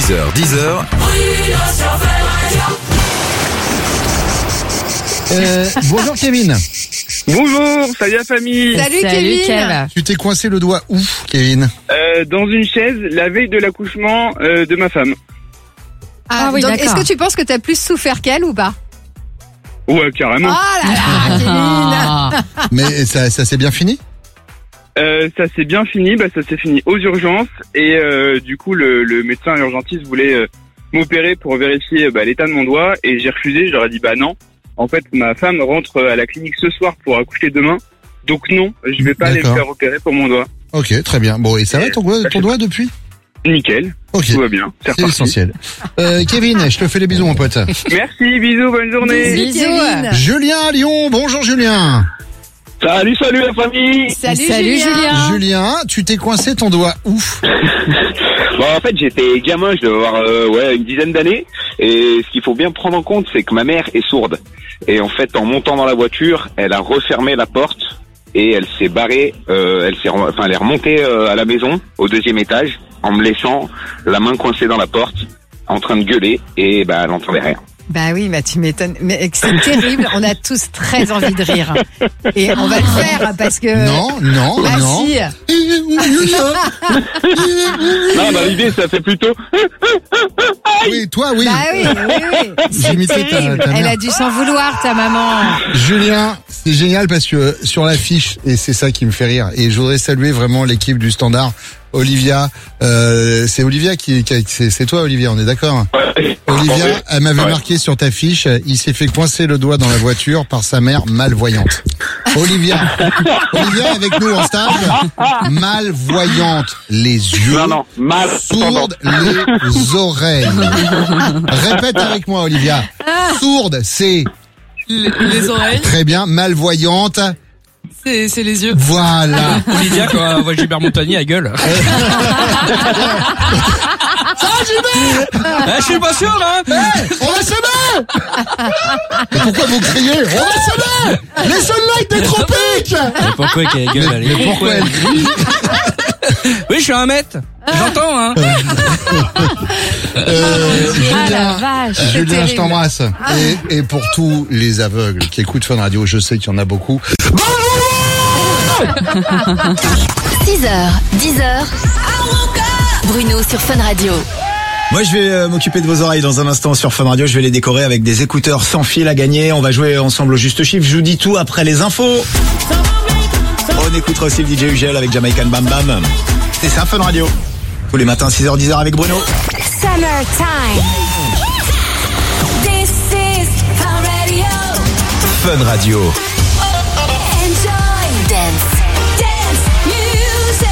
6h, 10h. Bonjour Kevin. Bonjour, salut la famille. Salut Kevin. Tu t'es coincé le doigt où, Kevin? Dans une chaise, la veille de l'accouchement de ma femme. Oui, donc d'accord. est-ce que tu penses que t'as plus souffert qu'elle ou pas? Ouais, carrément. Oh là là, Kevin. Mais ça s'est bien fini? Ça s'est bien fini, ça s'est fini aux urgences et du coup le médecin urgentiste voulait m'opérer pour vérifier l'état de mon doigt et j'ai refusé, je leur ai dit non. En fait, ma femme rentre à la clinique ce soir pour accoucher demain, donc non, je vais pas aller me faire opérer pour mon doigt. Ok, très bien. Bon, et ça va ton doigt depuis? Nickel, Ok, tout va bien, c'est c'est reparti. essentiel. Kevin, je te fais des bisous mon pote. Merci, bisous, bonne journée. Bisous, Kevin. Julien à Lyon, bonjour Julien. Salut la famille. Salut Julien. Julien, tu t'es coincé ton doigt où? En fait, j'étais gamin, je devais avoir une dizaine d'années. Et ce qu'il faut bien prendre en compte, c'est que ma mère est sourde. Et en fait, en montant dans la voiture, elle a refermé la porte et elle s'est barrée. Elle est remontée à la maison, au 2e étage, en me laissant la main coincée dans la porte, en train de gueuler. Et elle n'entendait rien. Bah oui, tu m'étonnes. Mais c'est terrible. On a tous très envie de rire. Et on va le faire parce que. Non. Si. Non, l'idée, ça fait plutôt. Oui, toi, oui. Bah oui. C'est J'imitais terrible. ta Elle mère. a dû s'en vouloir, ta maman. Julien, c'est génial parce que sur l'affiche, et c'est ça qui me fait rire, et je voudrais saluer vraiment l'équipe du Standard. Olivia, c'est Olivia c'est toi Olivia, on est d'accord? Olivia, elle m'avait marqué sur ta fiche, il s'est fait coincer le doigt dans la voiture par sa mère malvoyante. Olivia est avec nous en stage. Malvoyante, les yeux, mal sourde, les oreilles. Répète avec moi Olivia. Sourde, c'est Les oreilles, très bien, malvoyante. c'est les yeux. Voilà. Olivia, quand on voit Gilbert Montagnier, elle gueule. Je suis pas sûr, hein. On va se mettre. Mais pourquoi vous criez? On va se mettre. Les sunlights des tropiques. Mais pourquoi qu'elle gueule, elle Mais pourquoi elle crie? Oui, je suis un mètre. J'entends, hein. Julien, je t'embrasse. Et pour tous les aveugles qui écoutent Fun Radio, je sais qu'il y en a beaucoup. 6h, 10h. Bruno sur Fun Radio. Moi, je vais m'occuper de vos oreilles dans un instant sur Fun Radio. Je vais les décorer avec des écouteurs sans fil à gagner. On va jouer ensemble au juste chiffre. Je vous dis tout après les infos. On écoutera aussi le DJ Ugel avec Jamaican Bam Bam. C'est ça, Fun Radio. Tous les matins, 6h, 10h avec Bruno. Summertime. This is Fun Radio. Fun Radio. Enjoy. Dance music.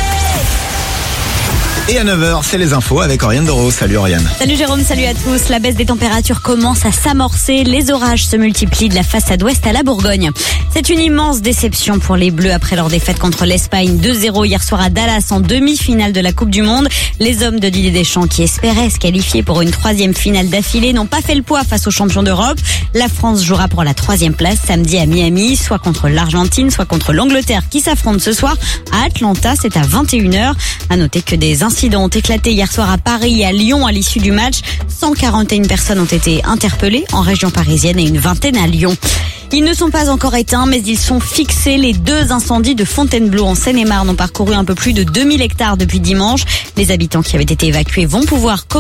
Et à 9h, c'est les infos avec Oriane Doro. Salut Oriane. Salut Jérôme, salut à tous. La baisse des températures commence à s'amorcer. Les orages se multiplient de la façade ouest à la Bourgogne. C'est une immense déception pour les Bleus après leur défaite contre l'Espagne 2-0 hier soir à Dallas en demi-finale de la Coupe du Monde. Les hommes de Didier Deschamps qui espéraient se qualifier pour une 3e finale d'affilée n'ont pas fait le poids face aux champions d'Europe. La France jouera pour la 3e place samedi à Miami, soit contre l'Argentine, soit contre l'Angleterre qui s'affrontent ce soir à Atlanta. C'est à 21h. À noter que des incidents ont éclaté hier soir à Paris et à Lyon à l'issue du match. 141 personnes ont été interpellées en région parisienne et une vingtaine à Lyon. Ils ne sont pas encore éteints, mais ils sont fixés. Les 2 incendies de Fontainebleau en Seine-et-Marne ont parcouru un peu plus de 2000 hectares depuis dimanche. Les habitants qui avaient été évacués vont pouvoir